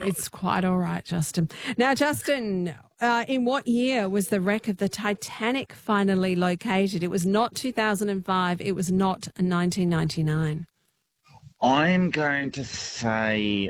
It's quite all right, Justin. Now, Justin, in what year was the wreck of the Titanic finally located? It was not 2005. It was not 1999. I'm going to say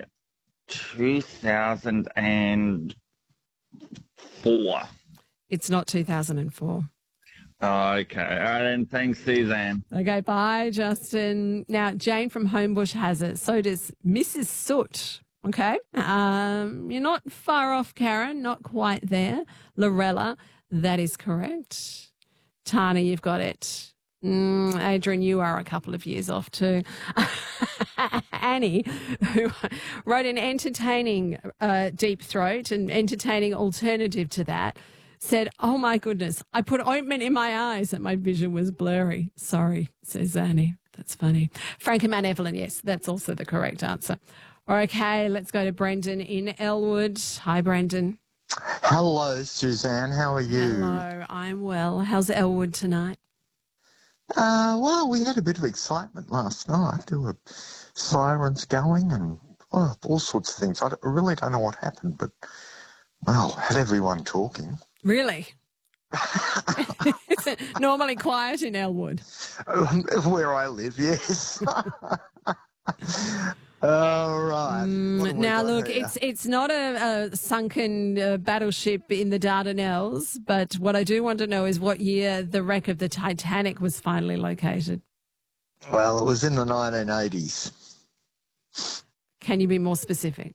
2004. It's not 2004. Okay. All right, then. Thanks, Suzanne. Okay, bye, Justin. Now, Jane from Homebush has it. So does Mrs. Soot. Okay. You're not far off, Karen. Not quite there. Lorella, that is correct. Tana, you've got it. Adrian, you are a couple of years off too. Annie, who wrote an entertaining Deep Throat, an entertaining alternative to that, said, "Oh my goodness, I put ointment in my eyes and my vision was blurry." Sorry, says Annie. That's funny. Frank and Mount Evelyn, yes, that's also the correct answer. Okay, let's go to Brendan in Elwood. Hi, Brendan. Hello, Suzanne. How are you? Hello, I'm well. How's Elwood tonight? Well, we had a bit of excitement last night. There were sirens going and all sorts of things. I really don't know what happened, but, well, had everyone talking. Really? Is it normally quiet in Elwood? Where I live, yes. All right. Now, look, it's not a sunken battleship in the Dardanelles, but what I do want to know is what year the wreck of the Titanic was finally located. Well, it was in the 1980s. Can you be more specific?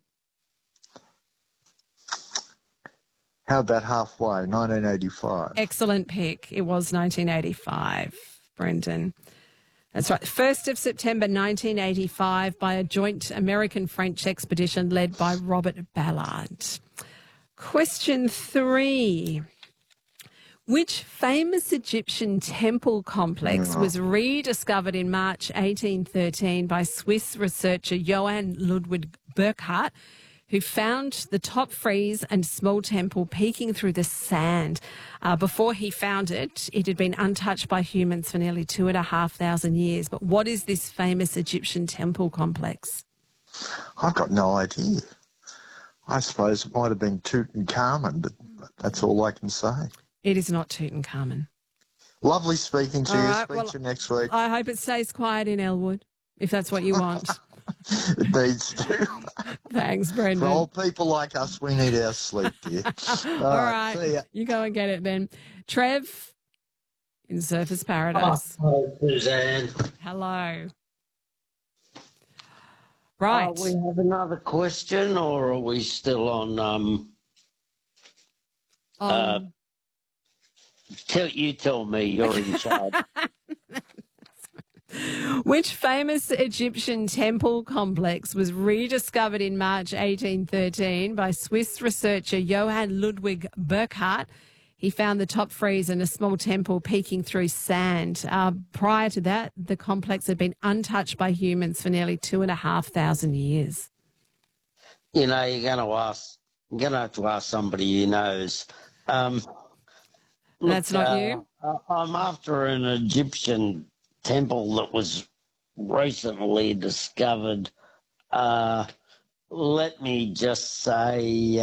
How about halfway, 1985? Excellent pick. It was 1985, Brendan. That's right. 1st of September 1985 by a joint American-French expedition led by Robert Ballard. Question 3. Which famous Egyptian temple complex was rediscovered in March 1813 by Swiss researcher Johann Ludwig Burckhardt, who found the top frieze and small temple peeking through the sand? Before he found it, it had been untouched by humans for nearly 2,500 years. But what is this famous Egyptian temple complex? I've got no idea. I suppose it might have been Tutankhamun, but that's all I can say. It is not Tutankhamun. Lovely speaking to you. Right, Speak to you next week. I hope it stays quiet in Elwood, if that's what you want. It needs to. Thanks, Brendan. For old people like us, we need our sleep, dear. All right. See ya. You go and get it then. Trev in Surfers Paradise. Hello, Suzanne. Hello. Right. We have another question, or are we still on? You tell me. You're in charge. Which famous Egyptian temple complex was rediscovered in March 1813 by Swiss researcher Johann Ludwig Burckhardt? He found the top frieze and a small temple peeking through sand. Prior to that, the complex had been untouched by humans for nearly 2,500 years. You know, you're going to have to ask somebody who knows. That's not you? I'm after an Egyptian temple that was recently discovered. Let me just say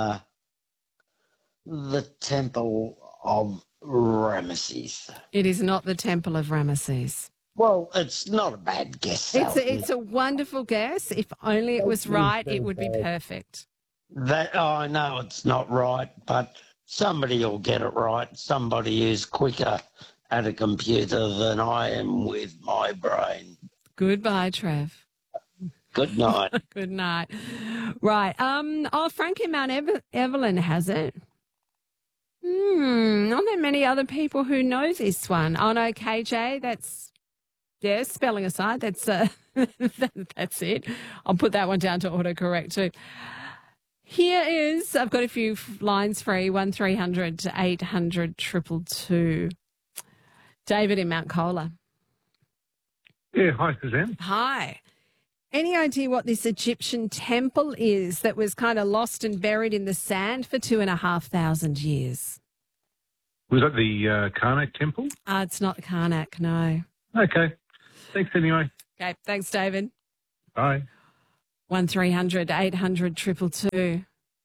the Temple of Ramesses. It is not the Temple of Ramesses. Well, it's not a bad guess. It's a wonderful guess. If only it was right, it would be perfect. I know it's not right, but somebody will get it right. Somebody who's quicker at a computer than I am with my brain. Goodbye, Trev. Good night. Good night. Right. Frank in Mount Evelyn has it. Not that many other people who know this one. Oh, no, KJ, that's, spelling aside, that's that's it. I'll put that one down to autocorrect too. Here is, I've got a few lines free, 1300 800 222. David in Mount Colah. Yeah, hi, Suzanne. Hi. Any idea what this Egyptian temple is that was kind of lost and buried in the sand for 2,500 years? Was that the Karnak temple? It's not Karnak, no. Okay. Thanks anyway. Okay, thanks, David. Bye. 1300 800 222.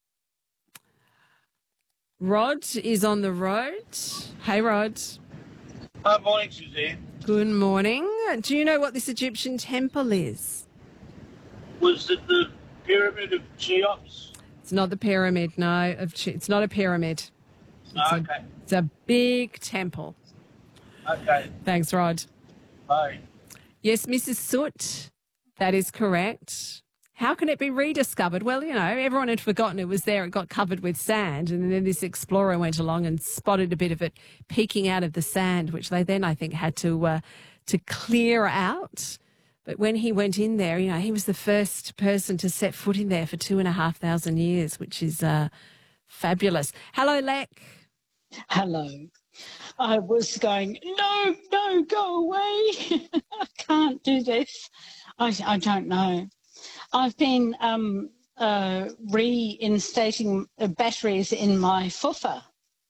Rod is on the road. Hey, Rod. Good morning, Suzanne. Good morning. Do you know what this Egyptian temple is? Was it the Pyramid of Cheops? It's not the pyramid, no. It's not a pyramid. Okay. It's a big temple. Okay. Thanks, Rod. Bye. Yes, Mrs. Soot, that is correct. How can it be rediscovered? Well, you know, everyone had forgotten it was there. It got covered with sand, and then this explorer went along and spotted a bit of it peeking out of the sand, which they then, I think, had to clear out. But when he went in there, you know, he was the first person to set foot in there for 2,500 years, which is fabulous. Hello, Lek. Hello. I was going, no, go away. I can't do this. I don't know. I've been reinstating batteries in my fuffer.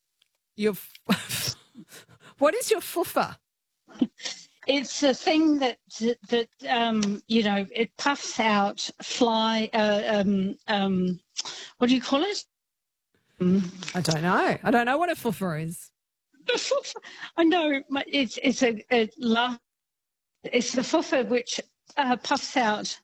What is your fuffer? It's a thing that you know, it puffs out fly. What do you call it? I don't know. I don't know what a fuffer is. I know it's the fuffer which puffs out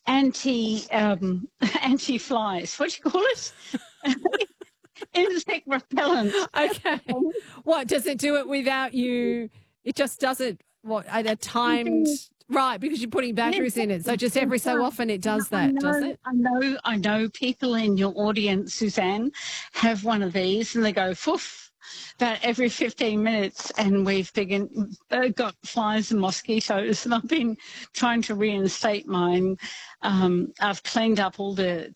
anti-flies. What do you call it? Insect repellent. Okay. What, does it do it without you? It just does it, what, at a timed... Right, because you're putting batteries in it. So just every so often it does that, does it? I know people in your audience, Suzanne, have one of these and they go, foof, about every 15 minutes, and we've got flies and mosquitoes, and I've been trying to reinstate mine. I've cleaned up all the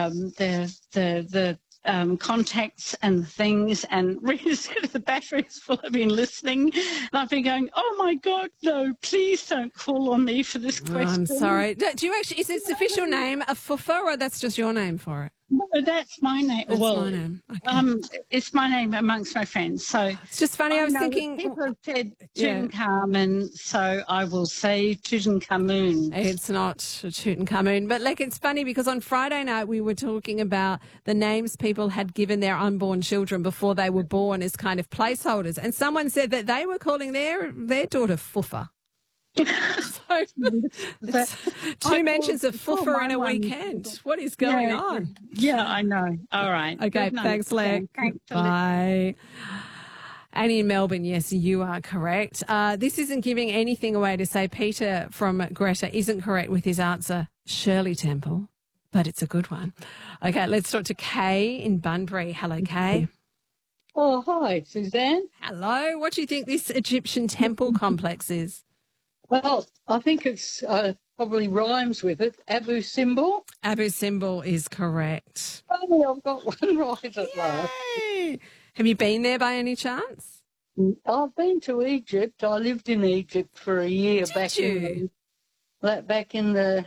contacts and things, and reset the batteries while I've been listening. And I've been going, oh my God, no, please don't call on me for this question. I'm sorry. Do you actually, is its official name a fuffer, or that's just your name for it? No, that's my name. That's well, my name. Okay. It's my name amongst my friends. So It's just funny. I was know thinking. people have said Yeah. Tutankhamun, so I will say Tutankhamun. It's not Tutankhamun, but like, it's funny because on Friday night we were talking about the names people had given their unborn children before they were born as kind of placeholders, and someone said that they were calling their daughter Fuffa. So it's two mentions of Fuffa in a weekend. What is going on? Yeah, I know. All right. Okay, Good night, thanks, Leg. Thanks for Bye. Annie in Melbourne, yes, you are correct. This isn't giving anything away to say Peter from Greta isn't correct with his answer, Shirley Temple, but it's a good one. Okay, let's talk to Kay in Bunbury. Hello, Kay. Oh, hi, Suzanne. Hello. What do you think this Egyptian temple complex is? Well, I think it's probably rhymes with it. Abu Simbel. Abu Simbel is correct. Finally, I've got one right at last. Yay! Have you been there by any chance? I've been to Egypt. I lived in Egypt for a year back in the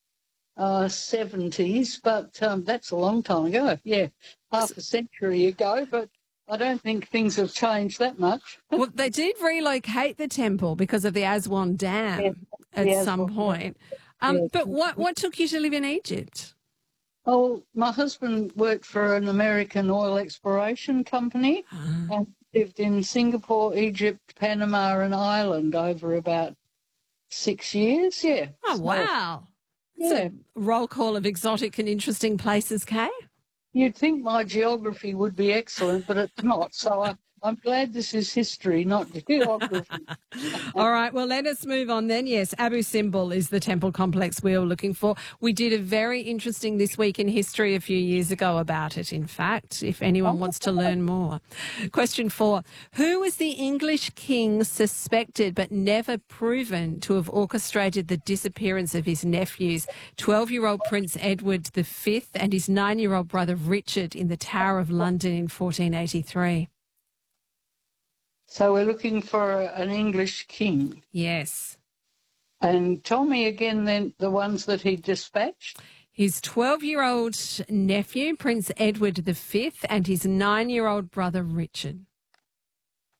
70s, but that's a long time ago. Yeah, half a century ago, but I don't think things have changed that much. Well, they did relocate the temple because of the Aswan Dam at some point. But what took you to live in Egypt? Oh, my husband worked for an American oil exploration company and lived in Singapore, Egypt, Panama and Ireland over about 6 years, yeah. Oh, wow. Yeah. So, roll call of exotic and interesting places, Kay? You'd think my geography would be excellent, but it's not. So I'm glad this is history, not geography. All right, well, let us move on then. Yes, Abu Simbel is the temple complex we were looking for. We did a very interesting This Week in History a few years ago about it, in fact, if anyone wants to learn more. Question 4. Who was the English king suspected but never proven to have orchestrated the disappearance of his nephews, 12-year-old Prince Edward V and his 9-year-old brother Richard in the Tower of London in 1483? So we're looking for an English king. Yes. And tell me again then the ones that he dispatched. His 12-year-old nephew, Prince Edward V, and his 9-year-old brother Richard.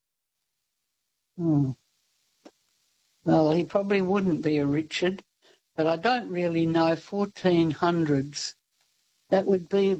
Well, he probably wouldn't be a Richard. but I don't really know 1400s. That would be